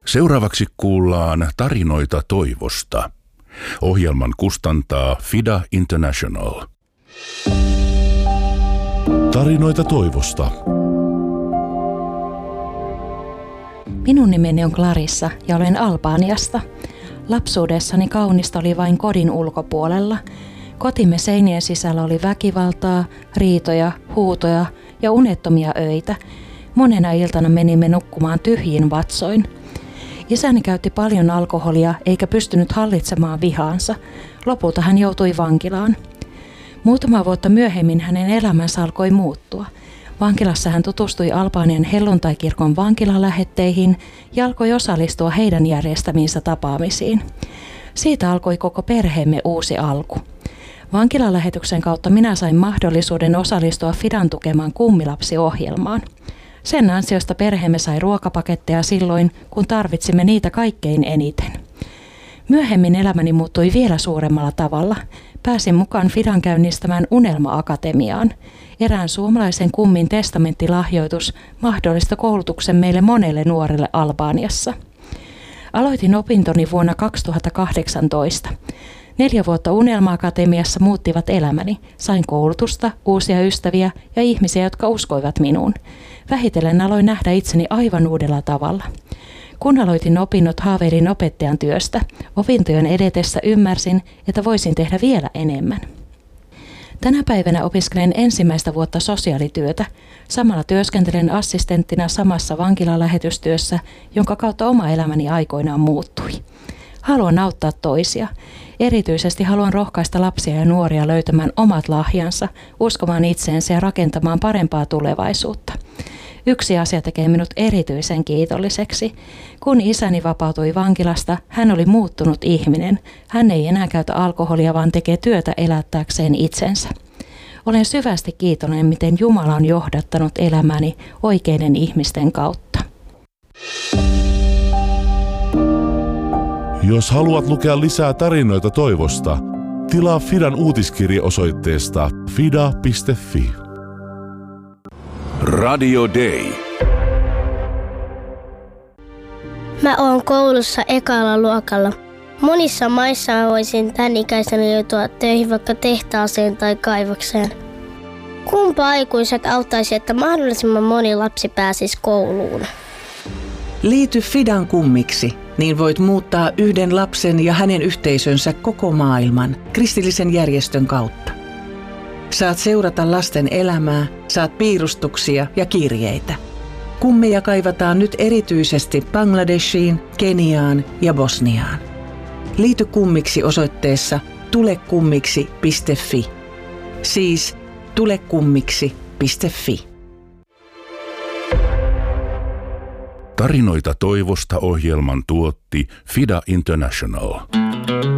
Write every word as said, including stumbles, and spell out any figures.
Seuraavaksi kuullaan tarinoita toivosta. Ohjelman kustantaa Fida International. Tarinoita toivosta. Minun nimeni on Clarissa ja olen Albaniasta. Lapsuudessani kaunista oli vain kodin ulkopuolella. Kotimme seinien sisällä oli väkivaltaa, riitoja, huutoja ja unettomia öitä. Monena iltana menimme nukkumaan tyhjin vatsoin. Isäni käytti paljon alkoholia eikä pystynyt hallitsemaan vihaansa. Lopulta hän joutui vankilaan. Muutama vuotta myöhemmin hänen elämänsä alkoi muuttua. Vankilassa hän tutustui Albanian helluntaikirkon vankilalähetteihin ja alkoi osallistua heidän järjestämiinsä tapaamisiin. Siitä alkoi koko perheemme uusi alku. Vankilalähetyksen kautta minä sain mahdollisuuden osallistua Fidan tukemaan kummilapsiohjelmaan. Sen ansiosta perheemme sai ruokapaketteja silloin, kun tarvitsimme niitä kaikkein eniten. Myöhemmin elämäni muuttui vielä suuremmalla tavalla. Pääsin mukaan Fidan käynnistämään Unelma-akatemiaan. Erään suomalaisen kummin testamenttilahjoitus mahdollisti koulutuksen meille monelle nuorelle Albaniassa. Aloitin opintoni vuonna kaksituhattakahdeksantoista. Neljä vuotta Unelma-akatemiassa muuttivat elämäni. Sain koulutusta, uusia ystäviä ja ihmisiä, jotka uskoivat minuun. Vähitellen aloin nähdä itseni aivan uudella tavalla. Kun aloitin opinnot, haaveilin opettajan työstä. Opintojen edetessä ymmärsin, että voisin tehdä vielä enemmän. Tänä päivänä opiskelen ensimmäistä vuotta sosiaalityötä. Samalla työskentelen assistenttina samassa vankilalähetystyössä, jonka kautta oma elämäni aikoinaan muuttui. Haluan auttaa toisia. Erityisesti haluan rohkaista lapsia ja nuoria löytämään omat lahjansa, uskomaan itseensä ja rakentamaan parempaa tulevaisuutta. Yksi asia tekee minut erityisen kiitolliseksi. Kun isäni vapautui vankilasta, hän oli muuttunut ihminen. Hän ei enää käytä alkoholia, vaan tekee työtä elättääkseen itsensä. Olen syvästi kiitollinen, miten Jumala on johdattanut elämäni oikeiden ihmisten kautta. Jos haluat lukea lisää tarinoita toivosta, tilaa Fidan uutiskirje osoitteesta fida piste fi. Radio Day. Mä oon koulussa ekalla luokalla. Monissa maissa voisin tän ikäisenä joutua töihin vaikka tehtaaseen tai kaivokseen. Kumpa aikuiset auttaisi, että mahdollisimman moni lapsi pääsisi kouluun? Liity Fidan kummiksi, niin voit muuttaa yhden lapsen ja hänen yhteisönsä koko maailman kristillisen järjestön kautta. Saat seurata lasten elämää, saat piirustuksia ja kirjeitä. Kummeja kaivataan nyt erityisesti Bangladeshiin, Keniaan ja Bosniaan. Liity kummiksi osoitteessa tulekummiksi piste fi. Siis tulekummiksi piste fi. Tarinoita toivosta ohjelman tuotti Fida International.